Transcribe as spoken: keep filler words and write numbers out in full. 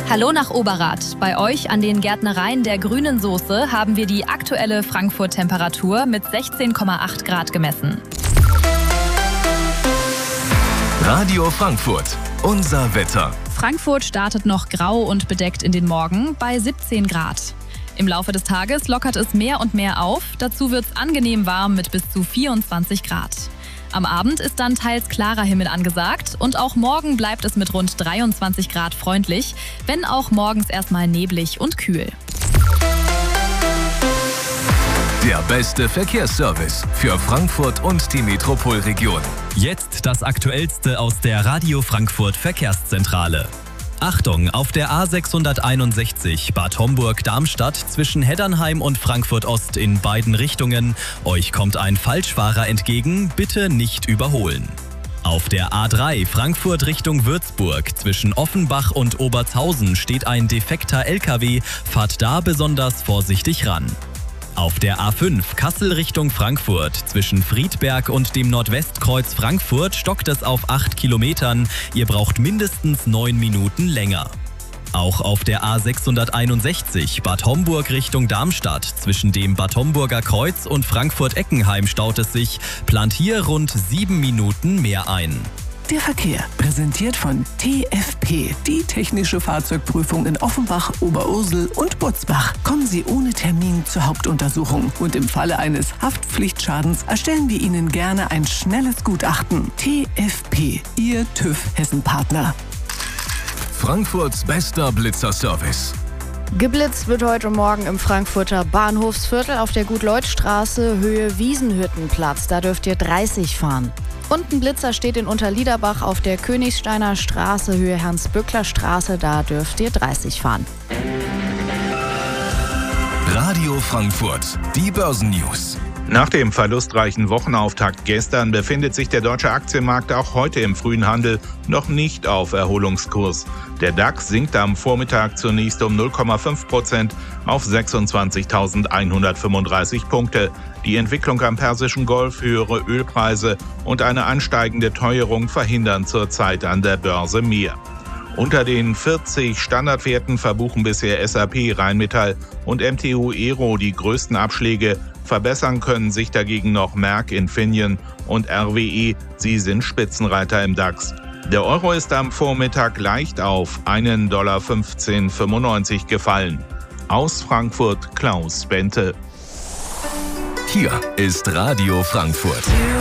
Hallo nach Oberrath. Bei euch an den Gärtnereien der grünen Soße haben wir die aktuelle Frankfurt-Temperatur mit sechzehn Komma acht Grad gemessen. Radio Frankfurt, unser Wetter. Frankfurt startet noch grau und bedeckt in den Morgen bei siebzehn Grad. Im Laufe des Tages lockert es mehr und mehr auf. Dazu wird es angenehm warm mit bis zu vierundzwanzig Grad. Am Abend ist dann teils klarer Himmel angesagt und auch morgen bleibt es mit rund dreiundzwanzig Grad freundlich, wenn auch morgens erstmal neblig und kühl. Der beste Verkehrsservice für Frankfurt und die Metropolregion. Jetzt das Aktuellste aus der Radio Frankfurt Verkehrszentrale. Achtung, auf der A sechshunderteinundsechzig Bad Homburg-Darmstadt zwischen Heddernheim und Frankfurt-Ost in beiden Richtungen. Euch kommt ein Falschfahrer entgegen, bitte nicht überholen. Auf der A drei Frankfurt Richtung Würzburg zwischen Offenbach und Obertshausen steht ein defekter L K W, fahrt da besonders vorsichtig ran. Auf der A fünf Kassel Richtung Frankfurt zwischen Friedberg und dem Nordwestkreuz Frankfurt stockt es auf acht Kilometern. Ihr braucht mindestens neun Minuten länger. Auch auf der A sechshunderteinundsechzig Bad Homburg Richtung Darmstadt zwischen dem Bad Homburger Kreuz und Frankfurt-Eckenheim staut es sich. Plant hier rund sieben Minuten mehr ein. Der Verkehr, präsentiert von T F P, die technische Fahrzeugprüfung in Offenbach, Oberursel und Butzbach. Kommen Sie ohne Termin zur Hauptuntersuchung und im Falle eines Haftpflichtschadens erstellen wir Ihnen gerne ein schnelles Gutachten. T F P, Ihr TÜV Hessen-Partner. Frankfurts bester Blitzerservice. Geblitzt wird heute Morgen im Frankfurter Bahnhofsviertel auf der Gut-Leut-Straße Höhe Wiesenhüttenplatz. Da dürft ihr dreißig fahren. Und ein Blitzer steht in Unterliederbach auf der Königsteiner Straße Höhe Ernst-Böckler-Straße. Da dürft ihr dreißig fahren. Radio Frankfurt, die Börsennews. Nach dem verlustreichen Wochenauftakt gestern befindet sich der deutsche Aktienmarkt auch heute im frühen Handel noch nicht auf Erholungskurs. Der DAX sinkt am Vormittag zunächst um null Komma fünf Prozent auf sechsundzwanzigtausendeinhundertfünfunddreißig Punkte. Die Entwicklung am Persischen Golf, höhere Ölpreise und eine ansteigende Teuerung verhindern zurzeit an der Börse mehr. Unter den vierzig Standardwerten verbuchen bisher S A P, Rheinmetall und M T U Aero die größten Abschläge. Verbessern können sich dagegen noch Merck, Infineon und R W E. Sie sind Spitzenreiter im DAX. Der Euro ist am Vormittag leicht auf einen Dollar fünfzehn fünfundneunzig gefallen. Aus Frankfurt Klaus Bente. Hier ist Radio Frankfurt.